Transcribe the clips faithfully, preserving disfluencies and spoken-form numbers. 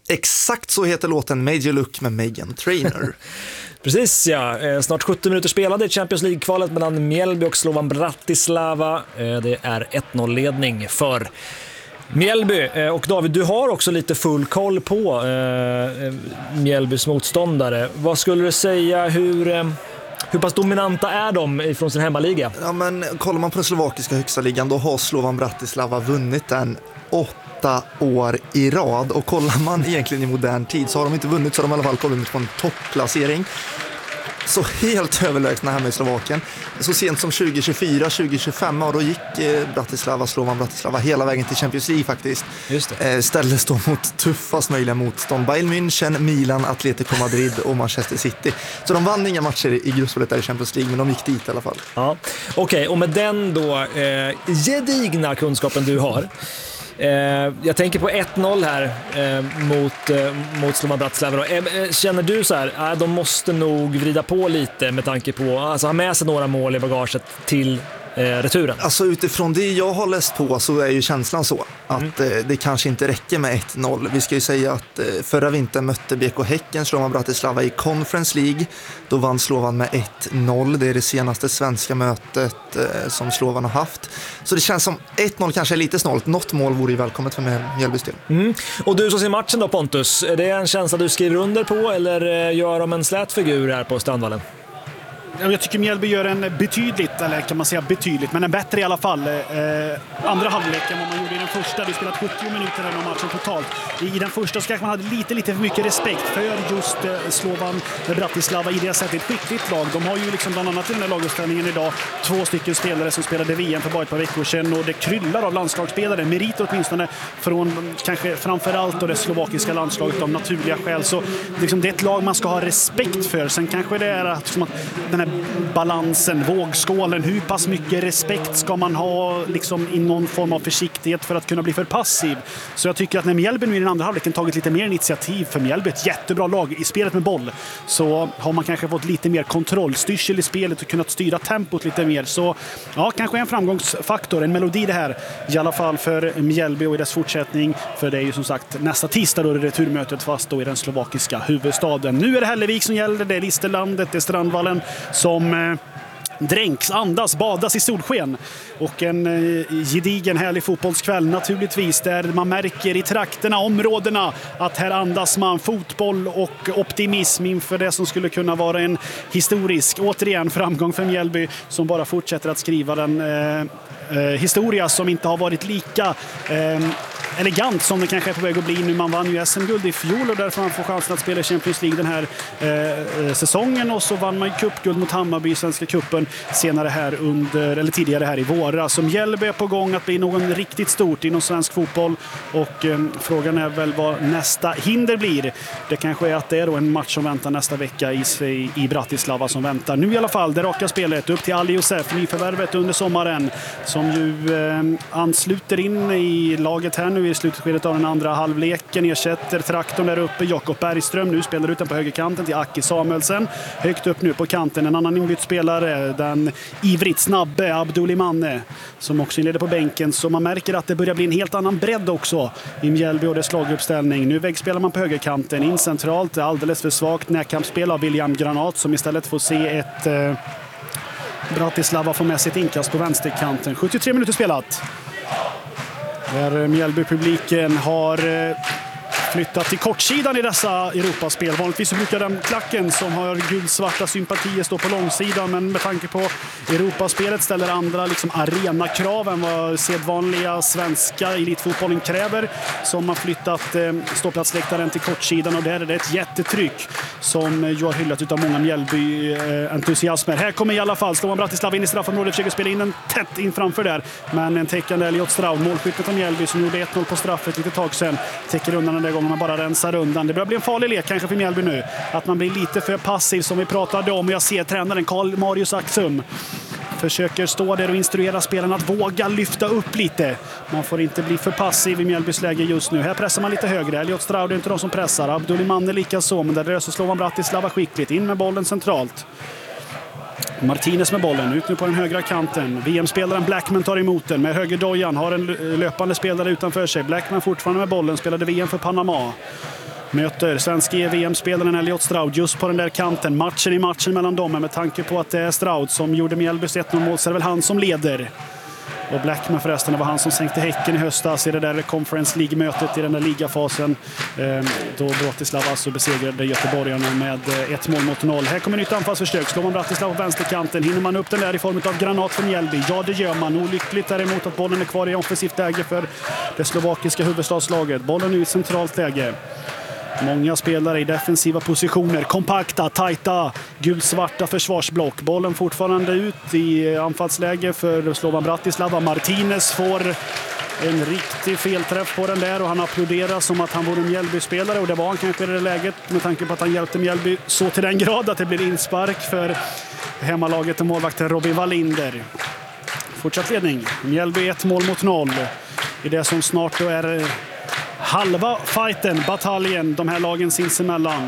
Exakt så heter låten Major Look med Meghan Trainor. Precis, ja. Snart sjuttio minuter spelade i Champions League-kvalet mellan Mjällby och Slovan Bratislava. Det är ett noll-ledning för Mjällby. Och David, du har också lite full koll på eh, Mjällbys motståndare. Vad skulle du säga, hur... Eh, Hur pass dominanta är de från sin hemmaliga? Ja, men kollar man på den slovakiska högsta ligan, då har Slovan Bratislava vunnit den åtta år i rad. Och kollar man egentligen i modern tid så har de inte vunnit, så de i alla fall kommit på en toppplacering. Så helt överlägsna här med Slovakien. Så sent som tjugo tjugofyra tjugo tjugofem, och då gick Bratislava, Slovan Bratislava hela vägen till Champions League faktiskt. Just det. Ställdes då mot tuffast möjliga motstånd: Bayern München, Milan, Atletico Madrid och Manchester City. Så de vann inga matcher i gruppspelet där i Champions League, men de gick dit i alla fall. Ja, okej, okay, och med den då eh, gedigna kunskapen du har, Eh, jag tänker på ett noll här eh, mot, eh, mot Slovan Bratislava. Eh, känner du så här, eh, de måste nog vrida på lite med tanke på, alltså ha med sig några mål i bagaget till eh, returen? Alltså utifrån det jag har läst på så är ju känslan så att mm. eh, det kanske inte räcker med ett noll. Vi ska ju säga att eh, förra vintern mötte B K Häcken Slovan Bratislava i Conference League. Då vann Slovan med ett noll. Det är det senaste svenska mötet eh, som Slovan har haft. Så det känns som ett noll kanske är lite snålt. Något mål vore ju välkommet för Mjällbys del. Mm. Och du som ser matchen då, Pontus, är det en känsla du skriver under på, eller gör de en slät figur här på Strandvallen? Jag tycker Mjällby gör en betydligt, eller kan man säga betydligt, men en bättre i alla fall. Eh, andra halvleken vad man gjorde i den första. Vi spelat sjuttio minuter av matchen totalt. I, I den första så kanske man hade lite, lite för mycket respekt för just eh, Slovan Bratislava i det sättet. Ett skickligt lag. De har ju liksom bland annat i den här laguppställningen idag två stycken spelare som spelade V M för bara ett par veckor sedan, och det kryllar av landslagsspelare. Merit åtminstone från kanske framförallt då det slovakiska landslaget av naturliga skäl. Så liksom, det är ett lag man ska ha respekt för. Sen kanske det är att, att den här balansen, vågskålen, hur pass mycket respekt ska man ha liksom i någon form av försiktighet för att kunna bli för passiv. Så jag tycker att när Mjällby nu i den andra halvleken tagit lite mer initiativ, för Mjällby är ett jättebra lag i spelet med boll, så har man kanske fått lite mer kontroll, styrsel i spelet och kunnat styra tempot lite mer. Så ja, kanske en framgångsfaktor, en melodi det här, i alla fall för Mjällby och i dess fortsättning, för det är ju som sagt nästa tisdag då det returmötet, fast då i den slovakiska huvudstaden. Nu är det Hällevik som gäller, det är Listerlandet, det är Strandvallen som eh, dränks, andas, badas i solsken, och en eh, gedigen härlig fotbollskväll naturligtvis, där man märker i trakterna, områdena, att här andas man fotboll och optimism inför det som skulle kunna vara en historisk, återigen, framgång för Mjällby, som bara fortsätter att skriva den eh, eh, historia som inte har varit lika eh, elegant som det kanske är på väg att bli nu. Man vann ju S M-guld i fjol, och därför man får chansen att spela Champions League den här eh, säsongen, och så vann man ju cupguld mot Hammarby i Svenska cupen senare här under, eller tidigare här i våras. Som Mjällby är på gång att bli någon riktigt stort inom svensk fotboll, och eh, frågan är väl vad nästa hinder blir. Det kanske är att det är då en match som väntar nästa vecka i, i Bratislava som väntar. Nu i alla fall det raka spelet upp till Ali Josef, nyförvärvet under sommaren, som ju eh, ansluter in i laget här nu i slutskedet av den andra halvleken, ersätter traktorn där uppe. Jakob Bergström nu spelar ut den på högerkanten till Aki Samuelsen. Högt upp nu på kanten en annan inbytt spelare, den ivrigt snabbe Abdulimanne, som också inleder på bänken. Så man märker att det börjar bli en helt annan bredd också i Mjällby och dess laguppställning. Nu vägspelar man på högerkanten, in centralt, alldeles för svagt närkampsspel av William Granat, som istället får se ett eh, Bratislava få med sitt inkast på vänsterkanten. sjuttiotre minuter spelat. Där Mjällby-publiken har eh, flyttat till kortsidan i dessa Europaspel. Vanligtvis så brukar den klacken som har gulsvarta sympatier stå på långsidan, men med tanke på Europaspelet ställer andra liksom arenakrav än vad sedvanliga svenska elitfotbollen kräver, som har flyttat eh, ståplatsläktaren till kortsidan, och där är det ett jättetryck som ju har hyllat utav många Mjällby-entusiasmer. Här kommer i alla fall Slovan Bratislava in i straffområdet, försöker spela in en tätt in framför där, men en täckande Elliot Straub, målskyttet av Mjällby, som gjorde ett noll på straffet lite tag sedan, täcker undan den där gången man bara rensar undan. Det börjar bli en farlig lek kanske för Mjällby nu, att man blir lite för passiv som vi pratade om, och jag ser tränaren Karl Marius Axum försöker stå där och instruera spelarna att våga lyfta upp lite. Man får inte bli för passiv i Mjällbys läge just nu. Här pressar man lite högre. Elliot Straud är inte de som pressar. Abdulimanne lika så, men där löser Slovan Bratislava skickligt. In med bollen centralt. Martinez med bollen, ut nu på den högra kanten. V M-spelaren Blackman tar emot den med högerdojan, har en löpande spelare utanför sig. Blackman fortfarande med bollen, spelade V M för Panama. möter svenska E V M-spelaren Elliot Stroud just på den där kanten. Matchen i matchen mellan dem, med tanke på att det är Stroud som gjorde Mjällbys ett noll mål, så är det väl han som leder. Och Blackman förresten, det var han som sänkte Häcken i höstas i det där Conference League-mötet i den där ligafasen. Då Bratislava alltså besegrade göteborgarna med ett mål mot noll. Här kommer nytt anfallsförsök. Slår man Bratislava på vänsterkanten. Hinner man upp den där i form av granat för Mjällby? Ja, det gör man. Olyckligt däremot att bollen är kvar i offensivt läge för det slovakiska huvudstadslaget. Bollen nu i centralt läge. Många spelare i defensiva positioner, kompakta, tajta, gulsvarta försvarsblock. Bollen fortfarande ut i anfallsläge för Slovan Bratislava. Martinez får en riktig felträff på den där och han applåderar som att han vore en Mjällby-spelare, och det var han kanske i det läget med tanke på att han hjälpte Mjällby så till den grad att det blir inspark för hemmalaget och målvakten Robin Wallinder. Fortsatt ledning. Mjällby ett mål mot noll i det som snart då är halva fighten, bataljen, de här lagen sinsemellan.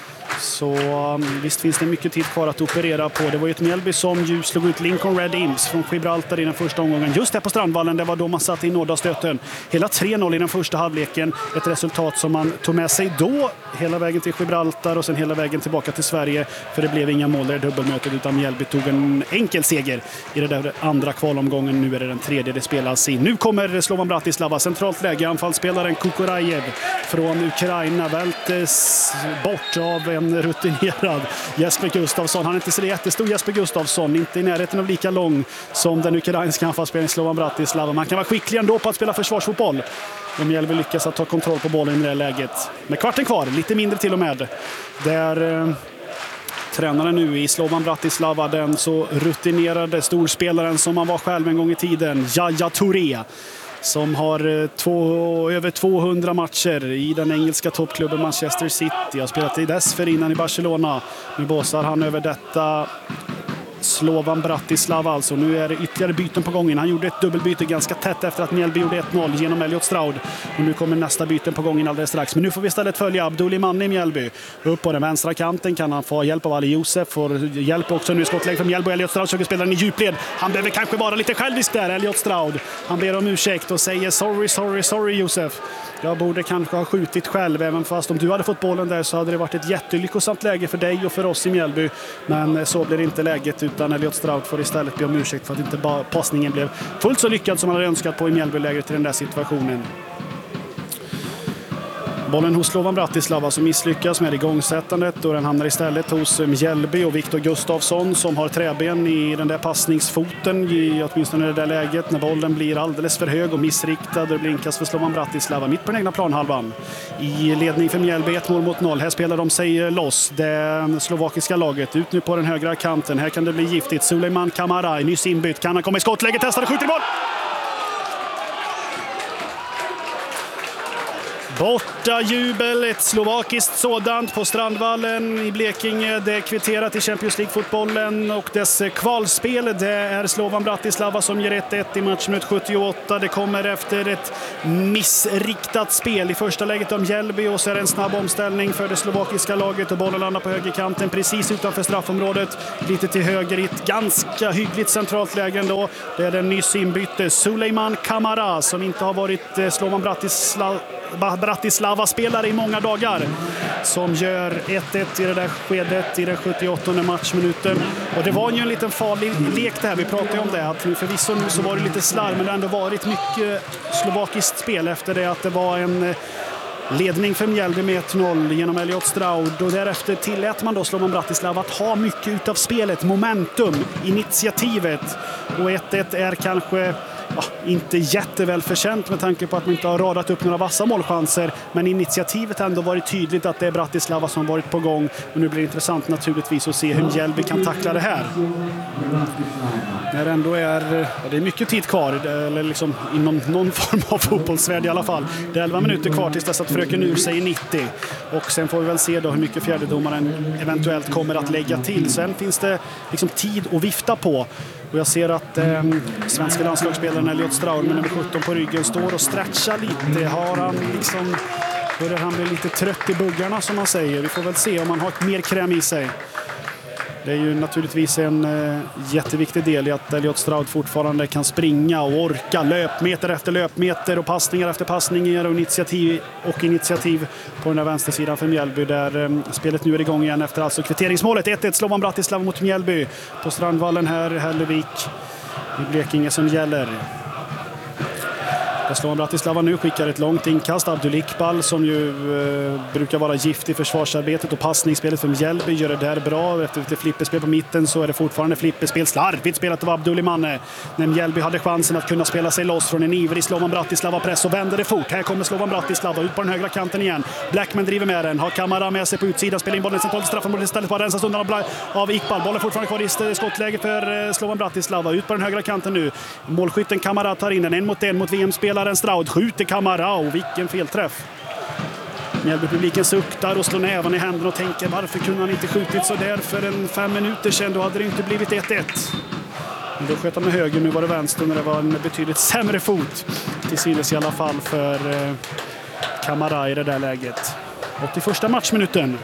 Så visst finns det mycket tid kvar att operera på. Det var ju ett Mjällby som ju slog ut Lincoln Red Imps från Gibraltar i den första omgången. Just här på Strandvallen, det var då man satte in nådastöten. Hela tre noll i den första halvleken. Ett resultat som man tog med sig då hela vägen till Gibraltar och sen hela vägen tillbaka till Sverige. För det blev inga mål i dubbelmötet, utan Mjällby tog en enkel seger i det där andra kvalomgången. Nu är det den tredje det spelas i. Nu kommer Slovan Bratislava, centralt läge. Anfallsspelaren Kukorajev från Ukraina vältes bort av en rutinerad Jesper Gustafsson. Han är inte så jättestor, Jesper Gustafsson, inte i närheten av lika lång som den ukrainska anfallsspelaren Slovan Bratislava. Man kan vara skicklig ändå på att spela försvarsfotboll. Om Mjällby lyckas att ta kontroll på bollen i det här läget. Med kvarten kvar, lite mindre till och med. Där eh, tränaren nu i Slovan Bratislava, den så rutinerade storspelaren som han var själv en gång i tiden, Yaya Touré, som har två, över tvåhundra matcher i den engelska toppklubben Manchester City. Har spelat i dessförinnan i Barcelona. Nu bossar han över detta Slovan Bratislava alltså. Nu är det ytterligare byten på gången. Han gjorde ett dubbelbyte ganska tätt efter att Mjällby gjorde ett noll genom Elliot Stroud. Och nu kommer nästa byten på gången alldeles strax. Men nu får vi istället följa Abdul Iman i Mjällby. Upp på den vänstra kanten kan han få hjälp av Ali Josef. Får hjälp också nu i skottläge för Mjällby. Elliot Stroud försöker spela den i djupled. Han behöver kanske vara lite självisk där, Elliot Stroud. Han ber om ursäkt och säger sorry, sorry, sorry Josef. Jag borde kanske ha skjutit själv, även fast om du hade fått bollen där så hade det varit ett jättelyckosamt läge för dig och för oss i Mjällby. Men så blir det inte läget, utan Elliot Stroud får istället be om ursäkt för att inte bara passningen blev fullt så lyckad som han hade önskat på i Mjällby-läget i den där situationen. Bollen hos Slovan Bratislava som misslyckas med igångsättandet, och den hamnar istället hos Mjällby och Viktor Gustafsson som har träben i den där passningsfoten i åtminstone det där läget när bollen blir alldeles för hög och missriktad. Det blir inkast för Slovan Bratislava mitt på den egna planhalvan. I ledning för Mjällby, ett mål mot noll. Här spelar de sig loss, det slovakiska laget. Ut nu på den högra kanten. Här kan det bli giftigt. Suleiman Kamaraj, nyss inbytt. Kan han komma i skottläge? Testar och skjuter i mål! Borta jubel, ett slovakiskt sådant på Strandvallen i Blekinge. Det är kvitterat i Champions League-fotbollen och dess kvalspel. Det är Slovan Bratislava som ger ett ett i matchminut sjuttioåtta. Det kommer efter ett missriktat spel i första läget om Mjällby, och så är det en snabb omställning för det slovakiska laget och bollen landar på högerkanten precis utanför straffområdet. Lite till höger i ett ganska hyggligt centralt läge ändå. Det är den nyss inbytte Suleiman Kamara som inte har varit Slovan Bratislava Bratislava-spelare i många dagar, som gör ett ett i det där skedet i den sjuttioåttonde matchminuten. Och det var ju en liten farlig lek det här, vi pratade ju om det, att förvisso nu så var det lite slarv, men det har ändå varit mycket slovakiskt spel efter det, att det var en ledning för Mjällby med ett noll genom Elliot Stroud, och därefter tillät man då Slovan Bratislava att ha mycket utav spelet, momentum, initiativet, och ett ett är kanske ja, inte jätteväl förtjänt med tanke på att man inte har radat upp några vassa målchanser, men initiativet har ändå varit tydligt att det är Bratislava som varit på gång, och nu blir det intressant naturligtvis att se hur Mjällby kan tackla det här. När det ändå är, ja, det är mycket tid kvar, eller liksom inom någon form av fotbollsvärld i alla fall. Det är elva minuter kvar tills dess att fröken ur sig nittio, och sen får vi väl se då hur mycket fjärdedomaren eventuellt kommer att lägga till. Sen finns det liksom tid att vifta på. Och jag ser att eh, svenska landslagsspelaren Elliot Stroud med nummer sjutton på ryggen står och stretchar lite. Har han liksom, börjar han bli lite trött i buggarna som man säger. Vi får väl se om han har mer kräm i sig. Det är ju naturligtvis en eh, jätteviktig del i att Elliot Stroud fortfarande kan springa och orka löpmeter efter löpmeter och passningar efter passningar och initiativ och initiativ på den här vänstersidan för Mjällby, där eh, spelet nu är igång igen efter alltså kvitteringsmålet. ett ett Slovan Bratislava mot Mjällby på Strandvallen här, Hällevik i Blekinge som gäller. Slovan Bratislava nu skickar ett långt inkast. Abdul Iqbal som ju eh, brukar vara gift i försvarsarbetet och passningsspelet för Mjällby gör det där bra. Efter ett flipperspel på mitten så är det fortfarande flipperspel. Slarvigt spelat av Abdul Imanne. När Mjällby hade chansen att kunna spela sig loss från en ivrig Slovan Bratislava press och vänder det fort. Här kommer Slovan Bratislava ut på den högra kanten igen. Blackman driver med den. Har Kamara med sig på utsidan. Spelar in bollen centralt i straffområdet istället för att rensas undan av Iqbal. Bollen fortfarande kvar i skottläge för Slovan Bratislava. Ut på den högra kanten nu. Målskytten Kamara tar in den. En mot en mot V M-spelaren Stroud. Skjuter Kamara och vilken felträff. Mjällby-publiken suktar och slår näven i händerna och tänker varför kunde han inte skjutit så där för en fem minuter sedan, då hade det inte blivit ett ett. Men då sköt han med höger, nu var det vänster och det var en betydligt sämre fot till synes i alla fall för eh, Kamara i det där läget. åttioförsta matchminuten.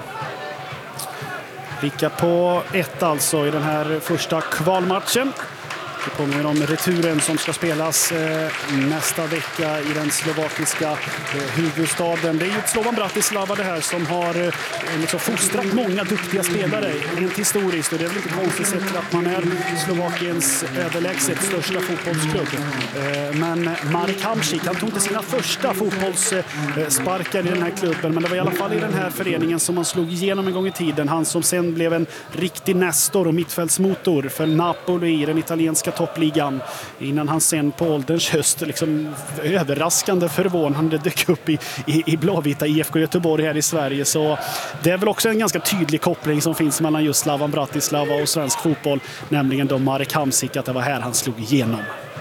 Lika på ett alltså i den här första kvalmatchen. Det påminner om returen som ska spelas eh, nästa vecka i den slovakiska eh, huvudstaden. Det är ju ett Slovan Bratislava det här som har eh, liksom fostrat många duktiga spelare rent historiskt. Och det är väl inte konstigt sett att man är Slovakiens överlägset största fotbollsklubb. Eh, men Marek Hamšík, han tog inte sina första fotbollssparkar i den här klubben. Men det var i alla fall i den här föreningen som man slog igenom en gång i tiden. Han som sen blev en riktig nestor och mittfältsmotor för Napoli i den italienska toppligan, innan han sen på ålderns höst liksom överraskande förvånande dök upp i, i, i blåvita I F K Göteborg här i Sverige. Så det är väl också en ganska tydlig koppling som finns mellan just Slovan Bratislava och svensk fotboll, nämligen då Marek Hamšík, att det var här han slog igenom.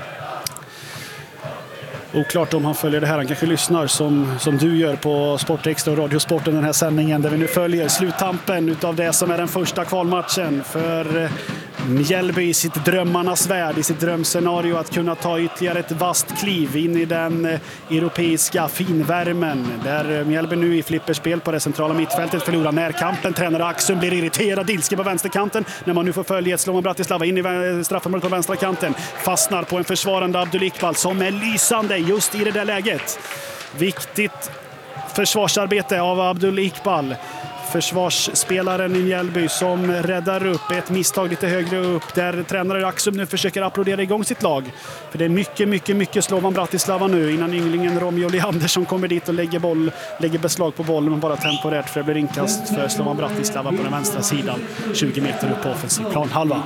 Oklart om han följer det här. Han kanske lyssnar som, som du gör på Sport Extra och Radiosporten, den här sändningen där vi nu följer sluttampen utav det som är den första kvalmatchen för Mjällby i sitt drömmarnas värld, i sitt drömscenario att kunna ta ytterligare ett vasst kliv in i den europeiska finvärmen. Där Mjällby nu i flipperspel på det centrala mittfältet förlorar närkampen. Tränare Axum blir irriterad, ilske på vänsterkanten när man nu får följa ett Slovan Bratislava in i straffområdet på vänstra kanten. Fastnar på en försvarande Abdul Iqbal som är lysande just i det där läget. Viktigt försvarsarbete av Abdul Iqbal, försvarsspelaren i Mjällby, som räddar upp ett misstag lite högre upp där tränare Axum nu försöker applådera igång sitt lag. För det är mycket, mycket, mycket Slovan Bratislava nu innan ynglingen Romeo Leander som kommer dit och lägger, boll, lägger beslag på bollen, men bara temporärt, för det blir inkast för Slovan Bratislava på den vänstra sidan tjugo meter upp på offensiv planhalva.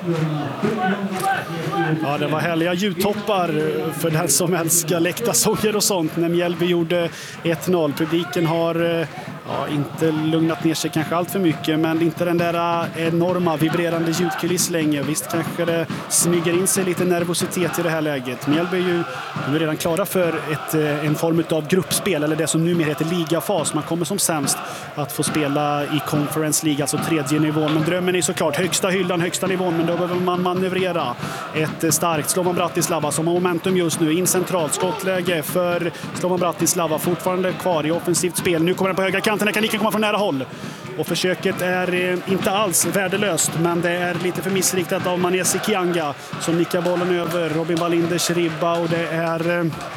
Ja, det var härliga ljudtoppar för den som älskar läktarsånger och sånt när Mjällby gjorde ett noll. Publiken har ja, inte lugnat ner sig kanske allt för mycket, men inte den där enorma vibrerande ljudkuliss länge. Visst kanske det smyger in sig lite nervositet i det här läget. Mjällby är ju nu redan klara för ett, en form av gruppspel, eller det som numera heter ligafas. Man kommer som sämst att få spela i Conference League, alltså tredje nivån. Men drömmen är såklart högsta hyllan, högsta nivån, men då behöver man manövrera. Ett starkt Slovan Bratislava som har momentum just nu. In centralt, skottläge för Slovan Bratislava, fortfarande kvar i offensivt spel. Nu kommer den på högra kanten, kan Niken komma från nära håll. Och försöket är inte alls värdelöst, men det är lite för missriktat av Manesi Kianga som nickar bollen över Robin Wallinders ribba, och det är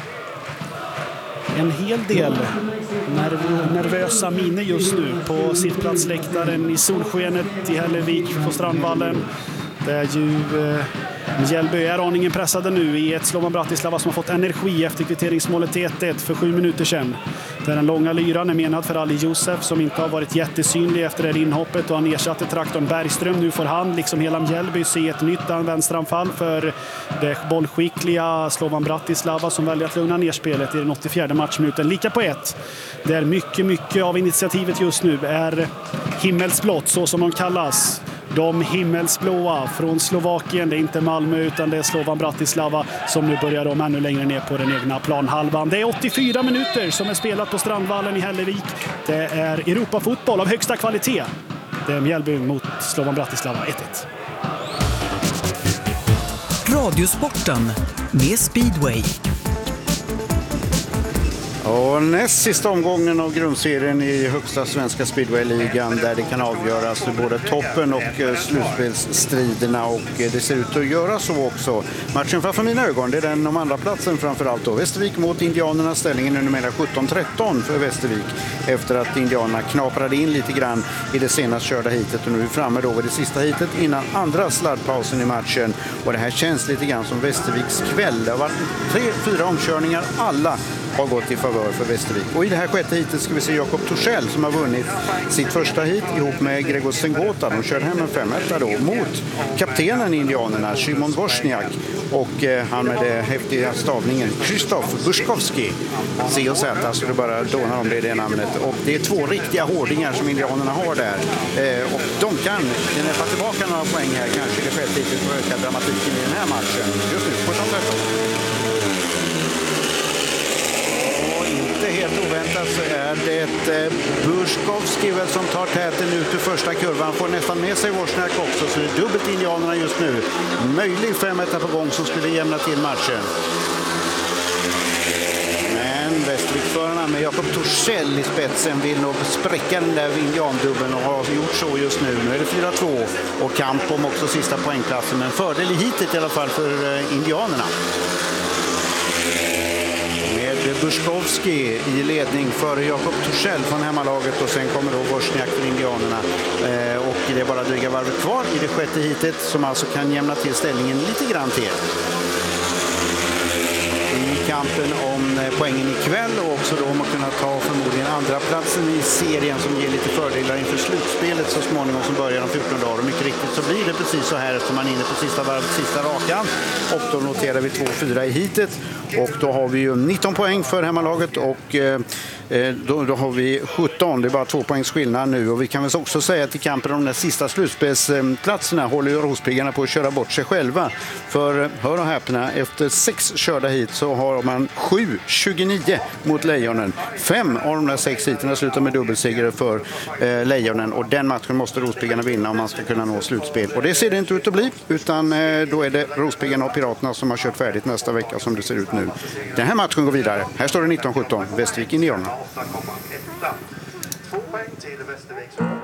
en hel del nerv- nervösa miner just nu på sittplatsläktaren i solskenet i Hällevik på Strandvallen. Det är ju eh, Mjällby är aningen pressade nu i ett Slovan Bratislava som har fått energi efter kvitteringsmålet till ett ett för sju minuter sedan. Där den långa lyran är menad för Ali Josef som inte har varit jättesynlig efter det inhoppet, och han ersatte traktorn Bergström. Nu får han, liksom hela Mjällby, se ett nytt vänsteranfall för det bollskickliga Slovan Bratislava som väljer att lugna ner spelet i den åttiofjärde matchminuten. Lika på ett. Det är mycket, mycket av initiativet just nu är himmelsblått, så som de kallas. De himmelsblåa från Slovakien. Det är inte Malmö utan det är Slovan Bratislava som nu börjar om ännu längre ner på den egna planhalvan. Det är åttiofyra minuter som är spelat på Strandvallen i Hällevik. Det är Europafotboll av högsta kvalitet. Det är Mjällby mot Slovan Bratislava ett ett. Radiosporten med Speedway. Och näst sista omgången av grundserien i högsta svenska speedway-ligan där det kan avgöras både toppen och slutspelsstriderna, och det ser ut att göra så också. Matchen framför mina ögon, det är den om andra platsen framförallt då. Västervik mot Indianerna, ställningen är numera sjutton tretton för Västervik efter att Indianerna knaprade in lite grann i det senast körda hitet, och nu är vi framme då vid det sista hitet innan andra sladdpausen i matchen, och det här känns lite grann som Västerviks kväll. Det har varit tre, fyra omkörningar, alla har gått i favör för Västervik. Och i det här sjätte hitet ska vi se Jakob Torssell som har vunnit sitt första hit ihop med Gregor Sengota. De kör hem en femetta då mot kaptenen i Indianerna, Szymon Wozniak, och eh, han med det häftiga stavningen Krzysztof Buszkowski. C och Z, så det bara dånar om det är det namnet. Och det är två riktiga hårdingar som Indianerna har där. Eh, och de kan knäppa tillbaka några poäng här, kanske i det sjätte hitet, för att öka dramatiken i den här matchen. Just nu, sjutton tretton. Helt oväntat så är det eh, Buszkowski väl som tar täten ut ur första kurvan. Får nästan med sig Wozniak också, så det är dubbelt Indianerna just nu. Möjlig femetta på gång som skulle jämna till matchen. Men Västervikförarna med Jakob Torssell i spetsen vill nog spräcka den där indiandubben och har gjort så just nu. Nu är det fyra två och kamp om också sista poängplatsen, men fördel i hitet i alla fall för eh, Indianerna. Buszkowski i ledning före Jakob Torssell från hemmalaget, och sen kommer då Wozniak för Indianerna. Eh, och det är bara dryga varvet kvar i det sjätte hitet som alltså kan jämna till ställningen lite grann till. I kampen om poängen ikväll, och också då om att kunna ta förmodligen andra platsen i serien som ger lite fördelar inför slutspelet så småningom som börjar om fjorton dagar. Och mycket riktigt så blir det precis så här eftersom man är inne på sista varvet, sista rakan. Och då noterar vi två fyra i hitet. Och då har vi ju nitton poäng för hemmalaget, och eh, då, då har vi sjutton. Det är bara två poängs skillnad nu. Och vi kan väl också säga att i kampen om de sista slutspelsplatserna håller ju Rospiggarna på att köra bort sig själva. För hör och häpna, efter sex körda hit så har man sju tjugonio mot Lejonen. Fem av de där sex hiterna slutar med dubbelseger för eh, Lejonen, och den matchen måste Rospiggarna vinna om man ska kunna nå slutspel. Och det ser det inte ut att bli, utan eh, då är det Rospiggarna och Piraterna som har kört färdigt nästa vecka som det ser ut nu. Den här matchen går vidare. Här står det nitton sjutton, Västervik Indianerna. Två poäng till Västervik.